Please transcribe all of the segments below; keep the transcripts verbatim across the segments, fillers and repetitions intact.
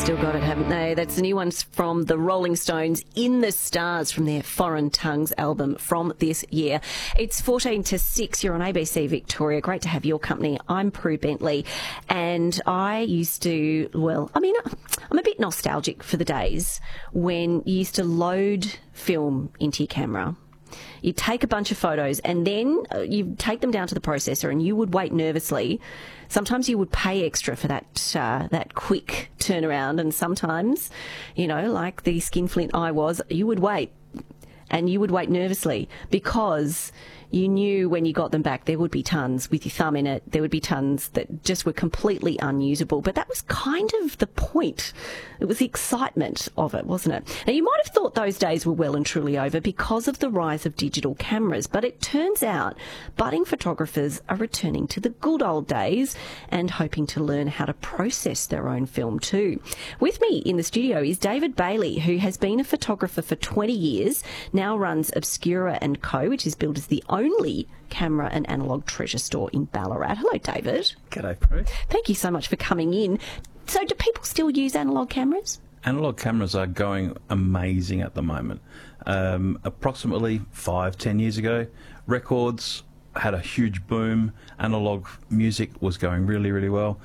still got it, haven't they? That's the new ones from the Rolling Stones, In the Stars, from their Foreign Tongues album from this year. It's fourteen to six. You're on A B C Victoria. Great to have your company. I'm Prue Bentley, and I used to, well, I mean, I'm a bit nostalgic for the days when you used to load film into your camera. You take a bunch of photos and then you take them down to the processor and you would wait nervously. Sometimes you would pay extra for that uh, that quick turnaround, and sometimes, you know, like the skinflint I was, you would wait and you would wait nervously because you knew when you got them back there would be tons with your thumb in it. There would be tons that just were completely unusable. But that was kind of the point. It was the excitement of it, wasn't it? Now, you might have thought those days were well and truly over because of the rise of digital cameras. But it turns out budding photographers are returning to the good old days and hoping to learn how to process their own film too. With me in the studio is David Bailey, who has been a photographer for twenty years, now runs Obscura and Co, which is billed as the only camera and analogue treasure store in Ballarat. Hello, David. G'day, Prue. Thank you so much for coming in. So do people still use analogue cameras? Analogue cameras are going amazing at the moment. Um, approximately five, ten years ago, records had a huge boom. Analogue music was going really, really well.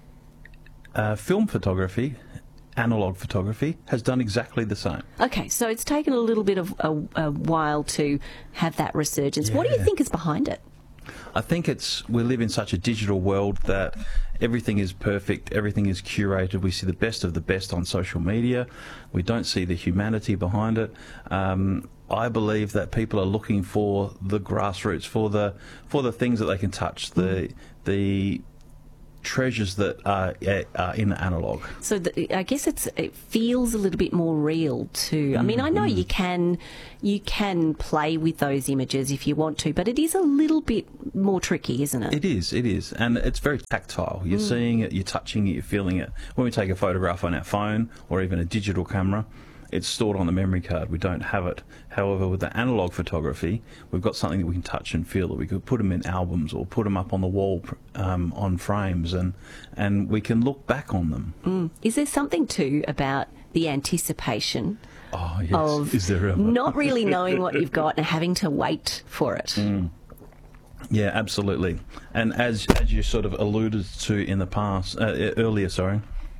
Uh, film photography, analogue photography, has done exactly the same. Okay, so it's taken a little bit of a, a while to have that resurgence. Yeah. What do you think is behind it? I think it's, we live in such a digital world that everything is perfect, everything is curated. We see the best of the best on social media. We don't see the humanity behind it. Um, I believe that people are looking for the grassroots, for the for the things that they can touch, the the treasures that are, are in analogue. So the, I guess it's it feels a little bit more real too. I mean, I know you can you can play with those images if you want to, but it is a little bit more tricky, isn't it? It is, it is. And it's very tactile. You're mm. seeing it, you're touching it, you're feeling it. When we take a photograph on our phone or even a digital camera, it's stored on the memory card. We don't have it. However, with the analogue photography, we've got something that we can touch and feel, that we could put them in albums or put them up on the wall um, on frames, and and we can look back on them. Mm. Is there something too about the anticipation oh, yes. of Is there ever? not really knowing what you've got and having to wait for it? Mm. Yeah, absolutely. And as as you sort of alluded to in the past, uh, earlier, sorry.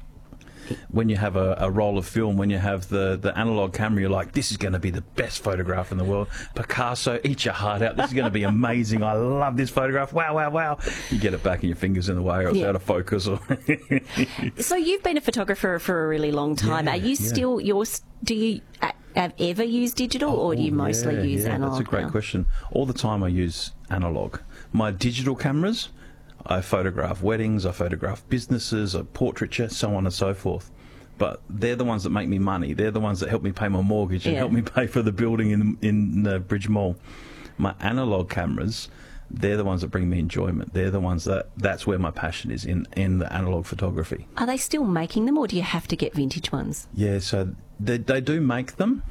When you have a, a roll of film, when you have the, the analogue camera, you're like, this is going to be the best photograph in the world. Picasso, eat your heart out. This is going to be amazing. I love this photograph. Wow, wow, wow. You get it back and your finger's in the way, or it's yeah. out of focus. Or So you've been a photographer for a really long time. Yeah, Are you yeah. still, you're, do you uh, have ever used digital oh, or do you mostly yeah, use yeah, analogue? That's a great now? question. All the time I use analogue. My digital cameras, I photograph weddings, I photograph businesses, I portraiture, so on and so forth. But they're the ones that make me money. They're the ones that help me pay my mortgage and yeah. help me pay for the building in in the Bridge Mall. My analogue cameras, they're the ones that bring me enjoyment. They're the ones that, that's where my passion is, in, in the analogue photography. Are they still making them, or do you have to get vintage ones? Yeah, so they, they do make them,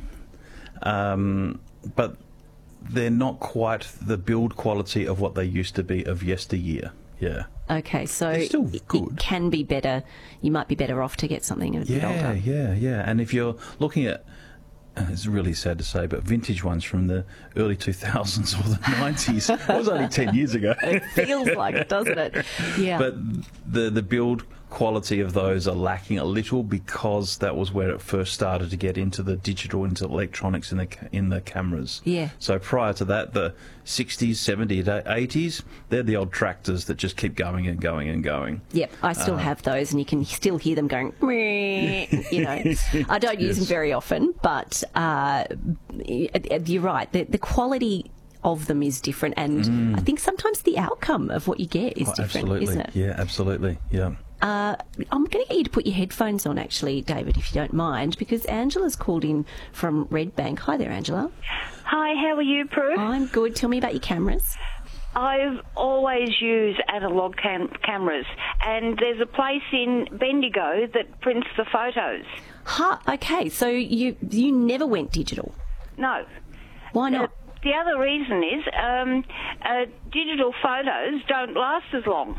um, but they're not quite the build quality of what they used to be of yesteryear. Yeah. Okay, so They're still it, good. it can be better. You might be better off to get something a bit Yeah, older. yeah, yeah. And if you're looking at, uh, it's really sad to say, but vintage ones from the early two thousands or the nineties, that was only ten years ago. It feels like it, doesn't it? Yeah. But the the build quality of those are lacking a little because that was where it first started to get into the digital, into electronics in the in the cameras. Yeah. So prior to that, the sixties, seventies, eighties, they're the old tractors that just keep going and going and going. Yep, I still uh, have those, and you can still hear them going, meh, you know. I don't use yes. them very often, but uh, you're right. The, the quality of them is different, and mm. I think sometimes the outcome of what you get is oh, different, absolutely. isn't it? Yeah, absolutely. Yeah. Uh, I'm going to get you to put your headphones on, actually, David, if you don't mind, because Angela's called in from Redbank. Hi there, Angela. Hi, how are you, Prue? I'm good. Tell me about your cameras. I've always used analogue cam- cameras, and there's a place in Bendigo that prints the photos. Huh, okay, so you you never went digital? No. Why not? Uh, the other reason is um, uh, digital photos don't last as long.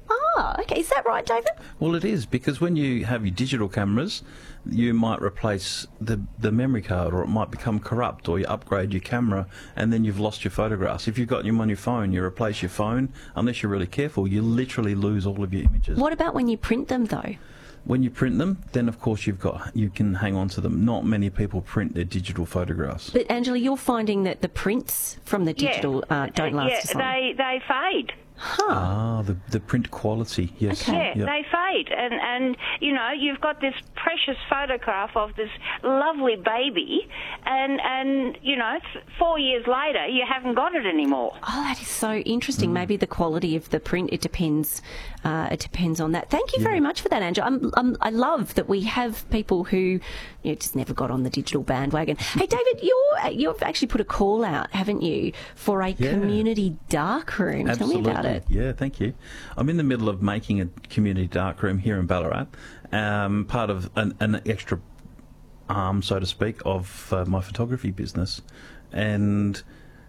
Ah, okay. Is that right, David? Well, it is, because when you have your digital cameras, you might replace the the memory card, or it might become corrupt, or you upgrade your camera and then you've lost your photographs. If you've got them on your phone, you replace your phone, unless you're really careful, you literally lose all of your images. What about when you print them, though? When you print them, then of course you've got you can hang on to them. Not many people print their digital photographs. But Angela, you're finding that the prints from the digital yeah. uh, don't last yeah, as long. they they fade. Huh. Ah, the the print quality, yes. Okay. Yeah, Yep. they fade, and and you know you've got this precious photograph of this lovely baby, and and you know th- four years later you haven't got it anymore. Oh, that is so interesting. Mm. Maybe the quality of the print, it depends. Uh, it depends on that. Thank you very much for that, Angela. I'm, I'm, I love that we have people who you know, just never got on the digital bandwagon. Hey, David, you're, you've actually put a call out, haven't you, for a Yeah. community darkroom. Tell me about it. Yeah, thank you. I'm in the middle of making a community darkroom here in Ballarat, um, part of an, an extra arm, so to speak, of uh, my photography business, and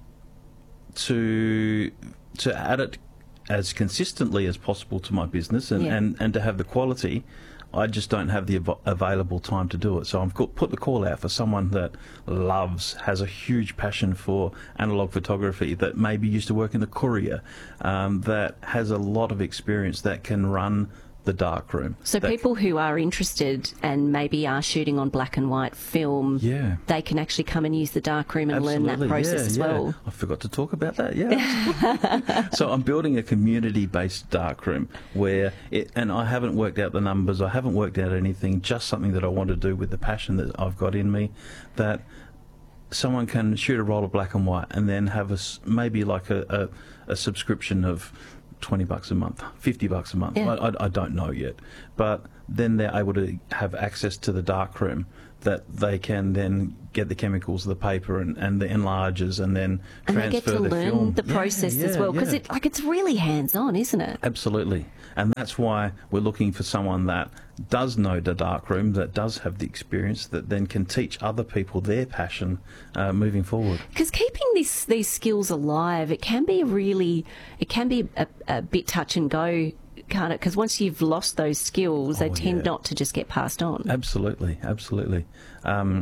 to to add it as consistently as possible to my business, and, Yeah. and, and to have the quality. I just don't have the av- available time to do it. So I've got, put the call out for someone that loves, has a huge passion for analogue photography, that maybe used to work in the courier, um, that has a lot of experience, that can run the darkroom. So That- people who are interested and maybe are shooting on black and white film, Yeah. they can actually come and use the darkroom and learn that Absolutely, process yeah, as yeah. well. I forgot to talk about that, yeah. So I'm building a community-based darkroom where, it, and I haven't worked out the numbers, I haven't worked out anything, just something that I want to do with the passion that I've got in me, that someone can shoot a roll of black and white and then have a, s- maybe like a, a, a subscription of twenty bucks a month, fifty bucks a month. Yeah. I, I, I don't know yet. But then they're able to have access to the darkroom, that they can then get the chemicals, the paper, and, and the enlargers, and then And they transfer get to the learn film. the Yeah, process as yeah, well, because yeah. it like it's really hands-on, isn't it? Absolutely. And that's why we're looking for someone that does know the darkroom, that does have the experience, that then can teach other people their passion uh, moving forward. Because keeping this these skills alive, it can be really, it can be a, a bit touch and go, can't it? Because once you've lost those skills, they Oh, tend yeah. not to just get passed on. Absolutely, absolutely. Um,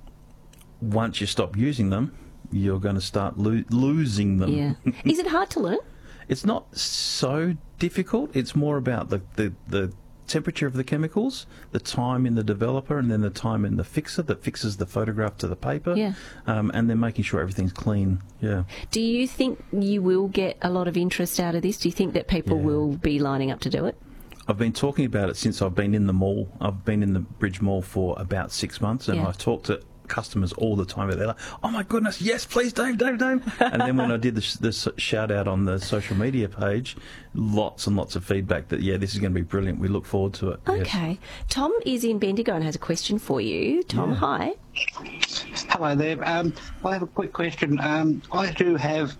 once you stop using them, you're going to start lo- losing them. Yeah. Is it hard to learn? It's not so difficult. It's more about the, the, the temperature of the chemicals, the time in the developer, and then the time in the fixer that fixes the photograph to the paper, Yeah. um, and then making sure everything's clean. Yeah. Do you think you will get a lot of interest out of this? Do you think that people Yeah. will be lining up to do it? I've been talking about it since I've been in the mall. I've been in the Bridge Mall for about six months, and Yeah. I talk to customers all the time. They're like, "Oh my goodness, yes, please, Dave, Dave, Dave." And then when I did this, this shout out on the social media page, lots and lots of feedback that yeah, this is going to be brilliant. We look forward to it. Yes. Okay. Tom is in Bendigo and has a question for you. Tom, Yeah. hi. Hello there. Um, I have a quick question. Um, I do have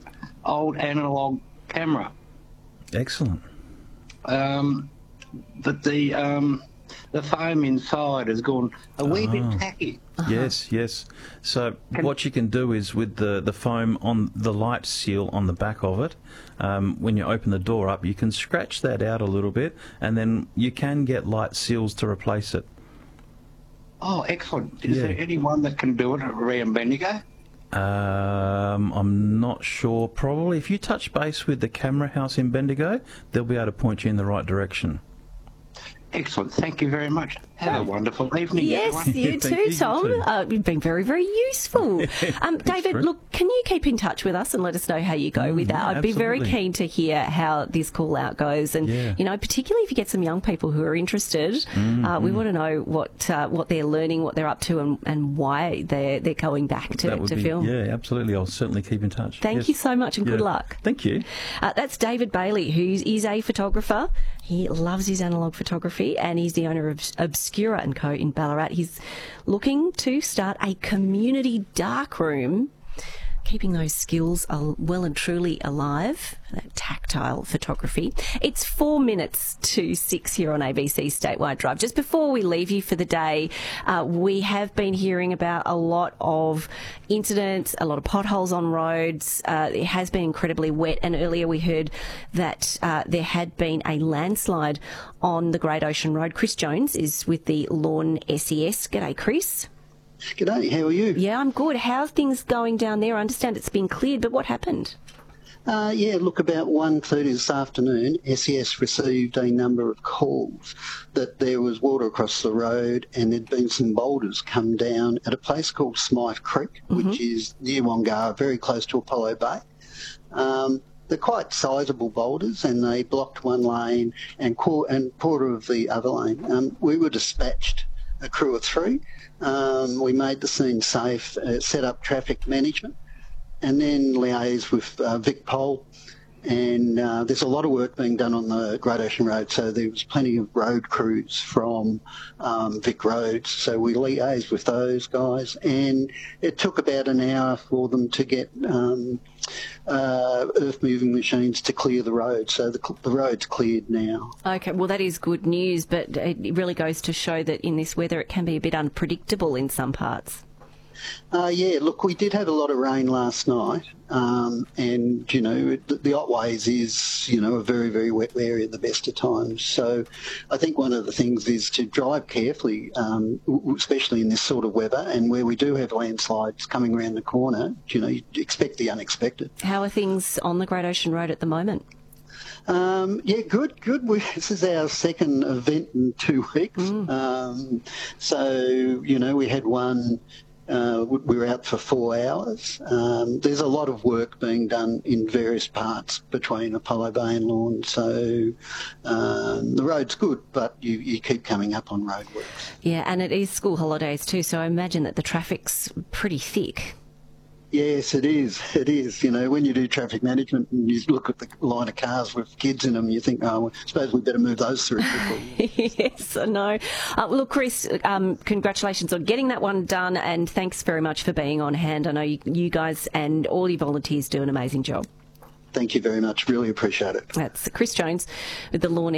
old analog camera, Excellent. um, but the um, the foam inside has gone a wee Oh. bit tacky. Yes, yes. So what you can do is with the, the foam on the light seal on the back of it, um, when you open the door up, you can scratch that out a little bit, and then you can get light seals to replace it. Oh, excellent. Is Yeah. there anyone that can do it around Bendigo? Um, I'm not sure. Probably if you touch base with the camera house in Bendigo, they'll be able to point you in the right direction. Excellent. Thank you very much. Have a wonderful evening, Yes, everyone. you Thank too, you, you Tom. too. Uh, you've been very, very useful. Um, David, for it. look, can you keep in touch with us and let us know how you go Mm, with that? yeah, I'd be very absolutely. keen to hear how this call out goes, and Yeah. you know, particularly if you get some young people who are interested, uh, we want to know what uh, what they're learning, what they're up to, and, and why they're they're going back to, That would to be, film. yeah, absolutely. I'll certainly keep in touch. Thank Yes. you so much, and good Yeah. luck. Thank you. Uh, that's David Bailey, who is a photographer. He loves his analogue photography, and he's the owner of Obscura and Co. in Ballarat. He's looking to start a community darkroom keeping those skills al- well and truly alive, that tactile photography. It's four minutes to six here on A B C Statewide Drive. Just before we leave you for the day, uh, we have been hearing about a lot of incidents, a lot of potholes on roads. Uh, it has been incredibly wet, and earlier we heard that uh, there had been a landslide on the Great Ocean Road. Chris Jones is with the Lawn S E S. G'day, Chris. G'day, how are you? Yeah, I'm good. How's things going down there? I understand it's been cleared, but what happened? Uh, yeah, look, about one thirty this afternoon, S E S received a number of calls that there was water across the road and there'd been some boulders come down at a place called Smythe Creek, mm-hmm. which is near Wongarra, very close to Apollo Bay. Um, they're quite sizable boulders, and they blocked one lane and, qu- and quarter of the other lane. Um, we were dispatched, a crew of three. Um, we made the scene safe, uh, set up traffic management, and then liaised with uh, Vic Pol. And uh, there's a lot of work being done on the Great Ocean Road, so there was plenty of road crews from um, Vic Roads. So we liaised with those guys, and it took about an hour for them to get um, uh, earth-moving machines to clear the road. So the, the road's cleared now. Okay, well, that is good news, but it really goes to show that in this weather it can be a bit unpredictable in some parts. Uh, yeah, look, we did have a lot of rain last night, um, and, you know, the, the Otways is, you know, a very, very wet area at the best of times. So I think one of the things is to drive carefully, um, especially in this sort of weather, and where we do have landslides coming around the corner, you know, you expect the unexpected. How are things on the Great Ocean Road at the moment? Um, yeah, good, good. We, this is our second event in two weeks. Mm. Um, so, you know, we had one... Uh, we were out for four hours. Um, there's a lot of work being done in various parts between Apollo Bay and Lawn, so um, the road's good, but you, you keep coming up on roadworks. Yeah, and it is school holidays too, so I imagine that the traffic's pretty thick. Yes, it is. It is. You know, when you do traffic management and you look at the line of cars with kids in them, you think, oh, I suppose we better move those through quickly. Yes, I know. Uh, well, look, Chris, um, congratulations on getting that one done, and thanks very much for being on hand. I know you, you guys and all your volunteers do an amazing job. Thank you very much. Really appreciate it. That's Chris Jones with the Lawn